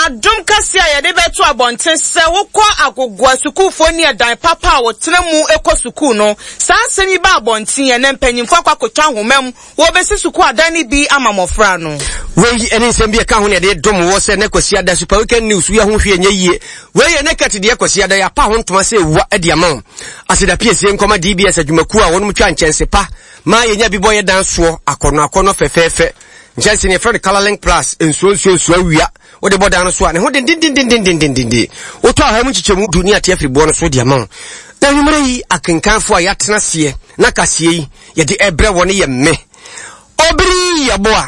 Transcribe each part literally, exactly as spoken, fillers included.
Adum kasia ya de beto abonten se wokọ agogwa sukufo ni edan papa wo tremu ekọ suku no saa semi ba abonten ye ne mpanyimfo akwakocha homam wo besi suku adan ni bi amamofra no we eni sembi e ka ho ne de dom wo se ne kwasi ada super weekend news we ho hwe nya yie we ye ne kati de kwasi ada ya pa ho ntoma se wa ade ama asida piesie nkoma D B S adwumaku a wonum twa nchense pa ma ye nya bibo ye dan so akono akono fefefe nchense ne friend color link plus enso enso enso awia wo de bodan so a ne ho din din din din din din din din wo to ha mu chichemu dunia te afri bo no so de ama na nwumre yi akenkanfo a yatena se na kasie yi ye de ebre wo ne ye me obiri ya bo a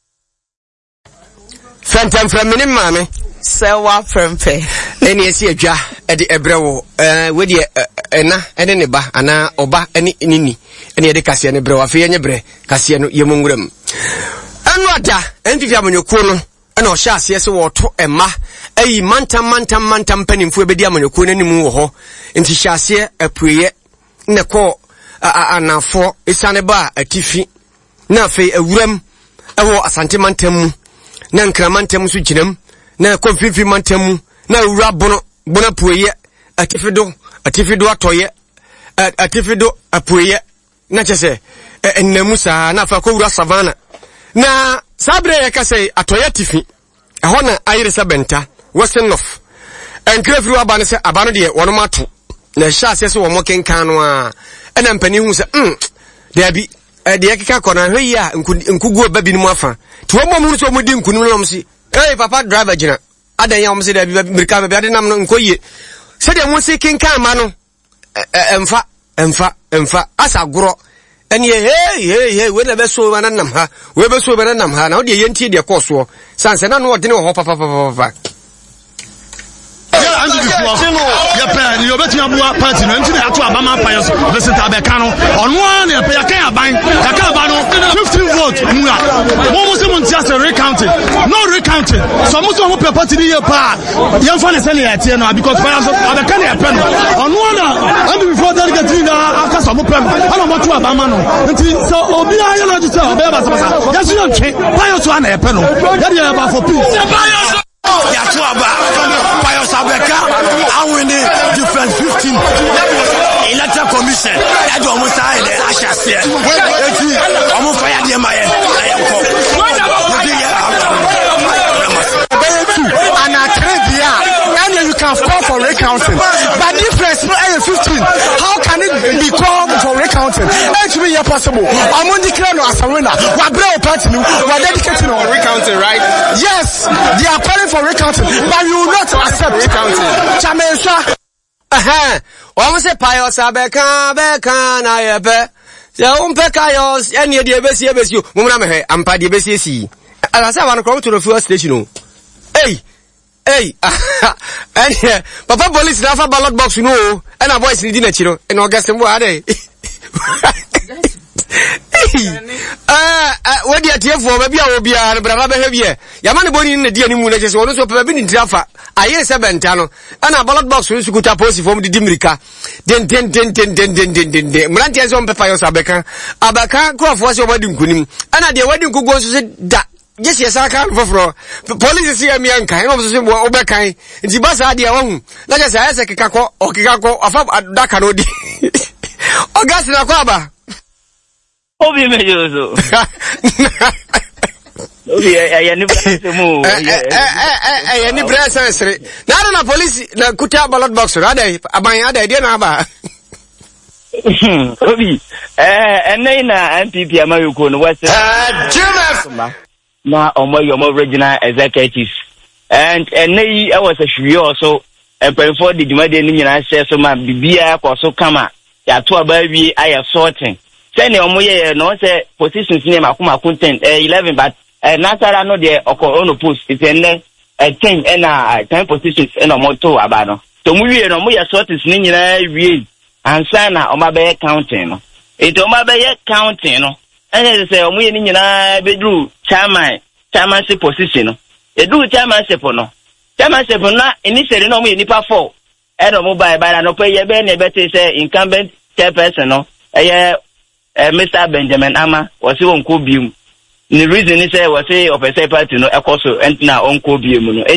Fentem from mini mame. Sewa fremfe. Eni esi adwa e de ebrewo eh we de ena ene ne ba ana oba eni nini eni de kase ne brewo afi enye bre kase no yemunguram. Anu ada enti fia monyoku no ena o hya ase se wo to ema ayi mantam mantam mantam panimfu ebedi amonyoku nanimu wo ho enti hya ase apueye ne ko anafo isane ba atifi na afi awuram ewo asante mantam na nkramantam su ginam na konfifi mantam na wura bono bona pueye atifido atifido atoye atifido apueye na chese ennamusa na fa ko wura savana na sabre yakase atoye tifi eho na ayire sabenta wasenof enkrefiri abane se abano de wono mato na sha asese wo mokenkan no a ena mpani hu se mm de bi de yakeka kona hwe ya nkugu oba bi mu afa to mo mu so mo di nkunu no msi eh papa driver gina adan ya mo se de bi mirika be ade nam no nkoye se de mo se kenkan ma no emfa emfa emfa asa goro eni hey hey hey we na be so ba nam ha we be so ba nam ha na o de yenti de koso sanse na no de ne ho papa papa papa yeah, I'm the floor. Yeah, pen. You bet you abua party. No, until atu abama payos. Listen to abekano. On one, yeah, pay can buy. Ya can buy no fifteen votes. Mua. Mo mo se mo just recounting. No recounting. So mo so mo pay party here pa. Yan fa na sele ya tie no because payos abekano ya pen. On one, and before that get in after so mo pen. Ana mo tu abama no. Until so obi ayo na just say obi ba sa sa. Yes you okay. Payos one na ya pen no. Ya dey about for peace. Payos ya tu aba Payos Abeka I win different fifteen electoral commission that do almost say the ashes here eti omo fire dey my and a trivia and you can call for recounting but difference no fifteen how can it be called for recounting it should be possible omo declare no as a winner we bring party no we dedicating on recounting right yes they are calling for recounting but you will not accept recounting chamensha aha omo se Payos Abeka Abeka na yebe ya umpe kayos eni de ebesi ebesi mo na me he ampa de ebesi esi ala sa wan ko to the fuel station o hey hey and papa police na fa ballot box no and a voice ni di na chiro and o gasem bo ade ah we dia tiefo ba bia wo bia na braba ba he bia ya ma ne boni na di animu na chese wono so papa bi ni trafa aye se benta no and ballot box so kuta posi form di dimirika den den den den den den den den den mranti aso mpe Payos Abeka Abeka krofo so ba di nkunim and de wadi nkugo so se da yes yes aka foforo police see me anka no so se bo obekan nti basa de won na je say se kekako okekako afa daka no di ogas na kwa ba obi mejozo obi ya ni brase mu ya ni brase sere na na police na kuta ballot box rada aban ada de na ba obi eh enai na M P P amayuko no wase Jimef na omo yomo regional executive and enai e was a hwie also e for the dimade ni nyina share so ma bibia kwaso kama ya to abawi aye sorting say ne omo ye no say positions ni makuma content eh eleven but eh natara no de oko ono post it enne eh ten eh na ten positions eh no moto aba no to mu wie no mo ye sortings ni nyina wie ansa na omo be counting no e to omo be counting no ene say omo ye ni nyina bedru chairman chairmanship position no e du chairmanship no chairmanship na initially no omo ye nipa four e no mo buy buy no pay ye be na be say incumbent chairperson no eh Uh, Mister Benjamin Ama was on Kobium. The reason is I was say of a party no ekoso and na on Kobium no.